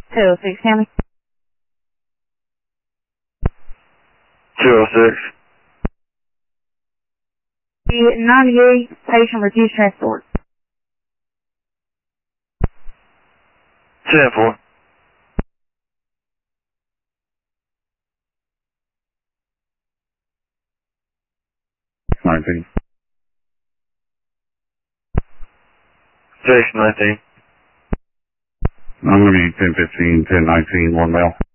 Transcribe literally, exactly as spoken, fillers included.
two oh six, Tammy. two oh six. ninety-eight, patient refused transport. ten four. nineteen. six nineteen. I'm going to be ten fifteen, ten nineteen, one male.